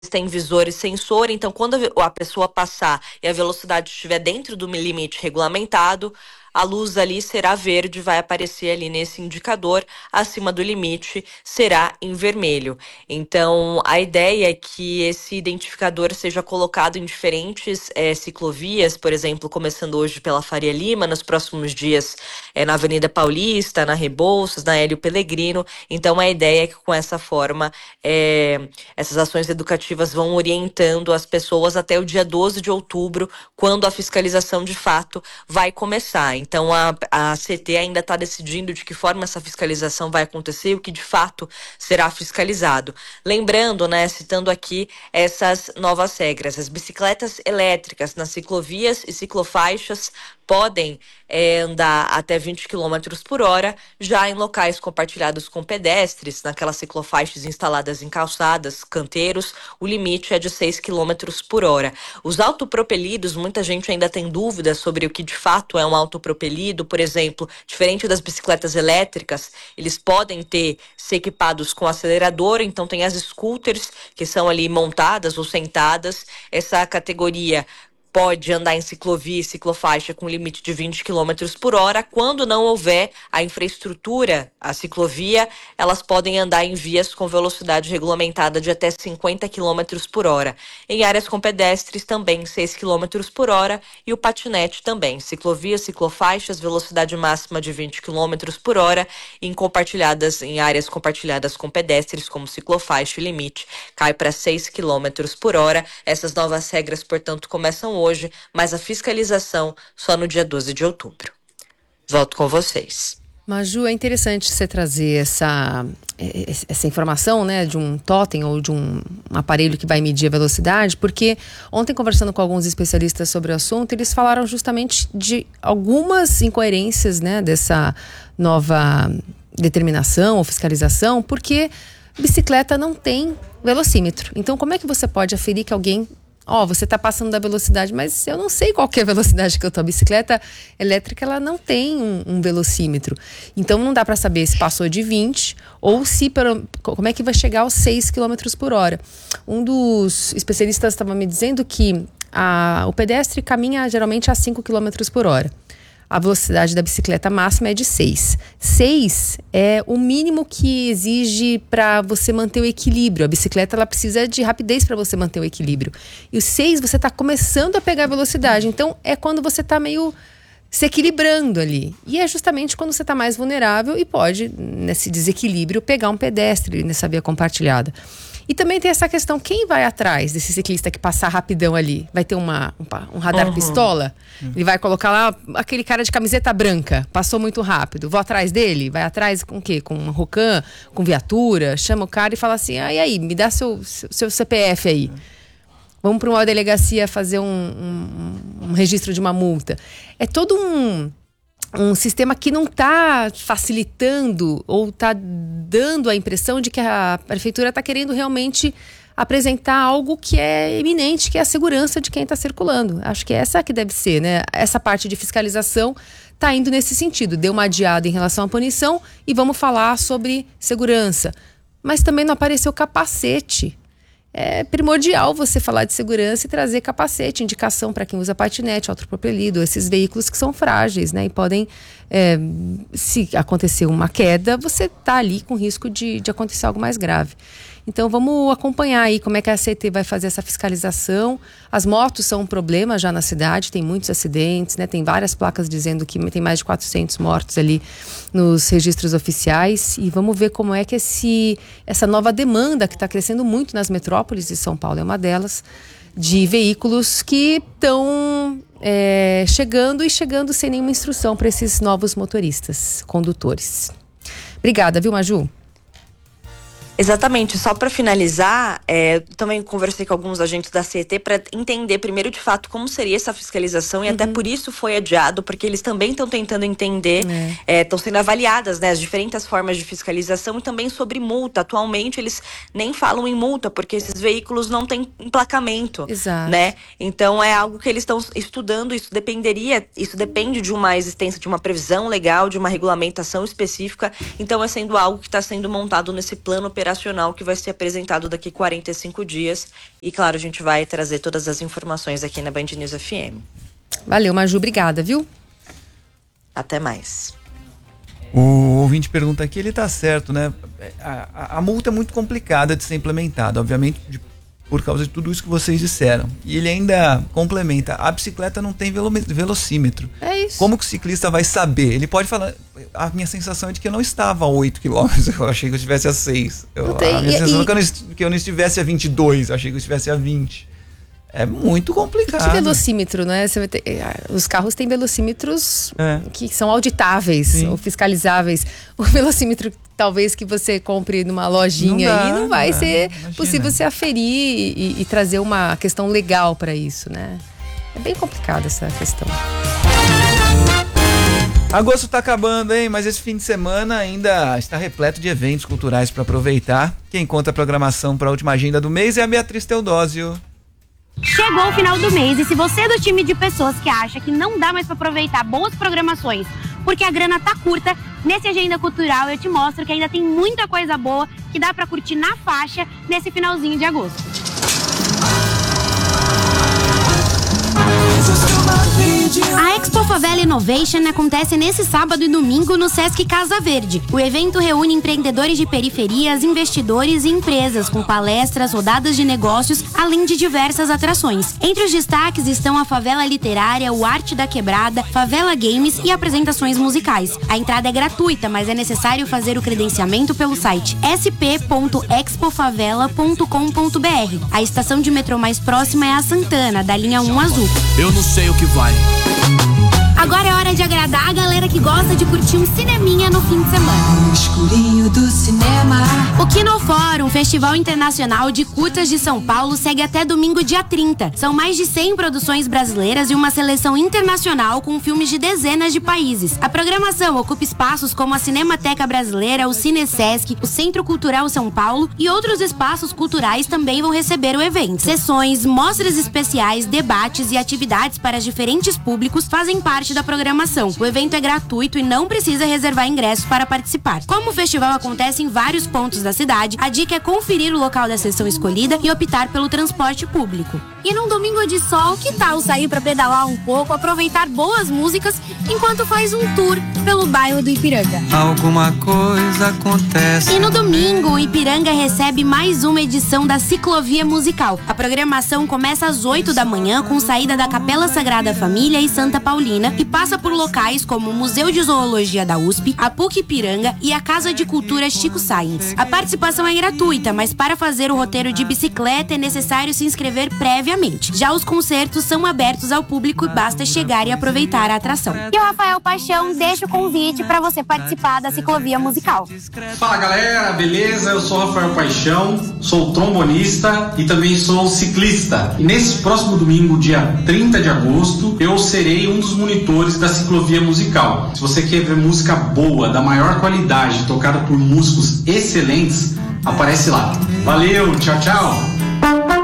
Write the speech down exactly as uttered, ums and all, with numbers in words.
tem visor e sensor, então quando a pessoa passar e a velocidade estiver dentro do limite regulamentado, a luz ali será verde, vai aparecer ali nesse indicador, acima do limite será em vermelho. Então, a ideia é que esse identificador seja colocado em diferentes é, ciclovias, por exemplo, começando hoje pela Faria Lima, nos próximos dias é, na Avenida Paulista, na Rebouças, na Hélio Pellegrino. Então, a ideia é que com essa forma, é, essas ações educativas vão orientando as pessoas até o dia doze de outubro, quando a fiscalização de fato vai começar. Então, a, a C T ainda está decidindo de que forma essa fiscalização vai acontecer e o que de fato será fiscalizado. Lembrando, né, citando aqui essas novas regras, as bicicletas elétricas nas ciclovias e ciclofaixas podem é, andar até vinte quilômetros por hora, já em locais compartilhados com pedestres, naquelas ciclofaixas instaladas em calçadas, canteiros, o limite é de seis quilômetros por hora. Os autopropelidos, muita gente ainda tem dúvidas sobre o que de fato é um autopropelido, por exemplo, diferente das bicicletas elétricas, eles podem ter, ser equipados com acelerador, então tem as scooters que são ali montadas ou sentadas, essa categoria pode andar em ciclovia e ciclofaixa com limite de vinte quilômetros por hora. Quando não houver a infraestrutura, a ciclovia, elas podem andar em vias com velocidade regulamentada de até cinquenta quilômetros por hora. Em áreas com pedestres, também seis quilômetros por hora, e o patinete também. Ciclovia, ciclofaixas, velocidade máxima de vinte quilômetros por hora, em, compartilhadas, em áreas compartilhadas com pedestres, como ciclofaixa, o limite cai para seis quilômetros por hora. Essas novas regras, portanto, começam hoje, mas a fiscalização só no dia doze de outubro. Volto com vocês. Maju, é interessante você trazer essa, essa informação, né, de um totem ou de um, um aparelho que vai medir a velocidade, porque ontem, conversando com alguns especialistas sobre o assunto, eles falaram justamente de algumas incoerências, né, dessa nova determinação ou fiscalização, porque bicicleta não tem velocímetro. Então, como é que você pode aferir que alguém... Ó, oh, você está passando da velocidade, mas eu não sei qual que é a velocidade que eu tô. A bicicleta elétrica, ela não tem um, um velocímetro. Então, não dá para saber se passou de vinte ou se, como é que vai chegar aos seis quilômetros por hora. Um dos especialistas estava me dizendo que a, o pedestre caminha geralmente a cinco quilômetros por hora. A velocidade da bicicleta máxima é de seis. seis é o mínimo que exige para você manter o equilíbrio. A bicicleta, ela precisa de rapidez para você manter o equilíbrio. E o seis, você está começando a pegar a velocidade. Então, é quando você está meio se equilibrando ali. E é justamente quando você está mais vulnerável e pode, nesse desequilíbrio, pegar um pedestre nessa via compartilhada. E também tem essa questão, quem vai atrás desse ciclista que passar rapidão ali? Vai ter uma, um, um radar uhum. pistola? Uhum. Ele vai colocar lá aquele cara de camiseta branca, passou muito rápido. Vou atrás dele? Vai atrás com o quê? Com uma Rocan, com viatura? Chama o cara e fala assim, ah, e aí, me dá seu, seu, seu C P F aí. Uhum. Vamos para uma delegacia fazer um, um, um registro de uma multa. É todo um... um sistema que não está facilitando ou está dando a impressão de que a prefeitura está querendo realmente apresentar algo que é eminente, que é a segurança de quem está circulando. Acho que é essa que deve ser, né? Essa parte de fiscalização está indo nesse sentido. Deu uma adiada em relação à punição e vamos falar sobre segurança. Mas também não apareceu capacete. É primordial você falar de segurança e trazer capacete, indicação para quem usa patinete, autopropelido, esses veículos que são frágeis, né? E podem, é, se acontecer uma queda, você tá ali com risco de, de acontecer algo mais grave. Então vamos acompanhar aí como é que a C T vai fazer essa fiscalização. As motos são um problema já na cidade, tem muitos acidentes, né? Tem várias placas dizendo que tem mais de quatrocentos mortos ali nos registros oficiais. E vamos ver como é que esse, essa nova demanda que está crescendo muito nas metrópoles, e São Paulo é uma delas, de veículos que estão é, chegando e chegando sem nenhuma instrução para esses novos motoristas, condutores. Obrigada, viu, Maju? Exatamente, só para finalizar, é, também conversei com alguns agentes da C E T para entender primeiro de fato como seria essa fiscalização e uhum. até por isso foi adiado, porque eles também estão tentando entender, estão é. é, sendo avaliadas, né, as diferentes formas de fiscalização e também sobre multa. Atualmente eles nem falam em multa, porque esses veículos não têm emplacamento, Exato. né? Então é algo que eles estão estudando, isso dependeria, isso depende de uma existência de uma previsão legal, de uma regulamentação específica, então é sendo algo que está sendo montado nesse plano operacional que vai ser apresentado daqui a quarenta e cinco dias. E claro, a gente vai trazer todas as informações aqui na Band News F M. Valeu, Maju, obrigada, viu? Até mais. O ouvinte pergunta aqui, ele tá certo, né? A, a, a multa é muito complicada de ser implementada, obviamente, de, por causa de tudo isso que vocês disseram. E ele ainda complementa, a bicicleta não tem velo, velocímetro. É isso. Como que o ciclista vai saber? Ele pode falar, a minha sensação é de que eu não estava a oito quilômetros, eu achei que eu estivesse a seis. Eu, tem, a minha e, sensação e... é que eu, não, que eu não estivesse a vinte e dois, eu achei que eu estivesse a vinte. É muito complicado. Que velocímetro, né? Você vai ter, os carros têm velocímetros é. que são auditáveis, Sim. ou fiscalizáveis. O velocímetro, talvez, que você compre numa lojinha não dá, aí, não vai não ser Imagina. possível você aferir e, e trazer uma questão legal para isso, né? É bem complicada essa questão. Agosto tá acabando, hein? Mas esse fim de semana ainda está repleto de eventos culturais para aproveitar. Quem conta a programação para a última agenda do mês é a Beatriz Teodósio. Chegou o final do mês e se você é do time de pessoas que acha que não dá mais para aproveitar boas programações porque a grana tá curta, nesse Agenda Cultural eu te mostro que ainda tem muita coisa boa que dá para curtir na faixa nesse finalzinho de agosto. A Expo Favela Innovation acontece nesse sábado e domingo no Sesc Casa Verde. O evento reúne empreendedores de periferias, investidores e empresas com palestras, rodadas de negócios, além de diversas atrações. Entre os destaques estão a Favela Literária, o Arte da Quebrada, Favela Games e apresentações musicais. A entrada é gratuita, mas é necessário fazer o credenciamento pelo site s p ponto expofavela ponto com ponto b r. A estação de metrô mais próxima é a Santana, da linha um azul. Eu não sei o que vai. Agora é hora de agradar a galera que gosta de curtir um cineminha no fim de semana. No escurinho do cinema. O Kinofórum, Festival Internacional de Curtas de São Paulo, segue até domingo, dia trinta. São mais de cem produções brasileiras e uma seleção internacional com filmes de dezenas de países. A programação ocupa espaços como a Cinemateca Brasileira, o Cinesesc, o Centro Cultural São Paulo e outros espaços culturais também vão receber o evento. Sessões, mostras especiais, debates e atividades para diferentes públicos fazem parte da programação. O evento é gratuito e não precisa reservar ingressos para participar. Como o festival acontece em vários pontos da cidade, a dica é conferir o local da sessão escolhida e optar pelo transporte público. E num domingo de sol, que tal sair para pedalar um pouco, aproveitar boas músicas enquanto faz um tour pelo bairro do Ipiranga? Alguma coisa acontece. E no domingo, o Ipiranga recebe mais uma edição da Ciclovia Musical. A programação começa às oito da manhã com saída da Capela Sagrada Família e Santa Paulina e passa por locais como o Museu de Zoologia da U S P, a P U C Ipiranga e a Casa de Cultura Chico Sainz. A participação é gratuita, mas para fazer o roteiro de bicicleta é necessário se inscrever previamente. Já os concertos são abertos ao público e basta chegar e aproveitar a atração. E o Rafael Paixão deixa o convite para você participar da Ciclovia Musical. Fala galera, beleza? Eu sou o Rafael Paixão, sou trombonista e também sou ciclista. E nesse próximo domingo, dia trinta de agosto, eu serei um dos monitores da Ciclovia Musical. Se você quer ver música boa, da maior qualidade, tocada por músicos excelentes, aparece lá. Valeu, tchau, tchau!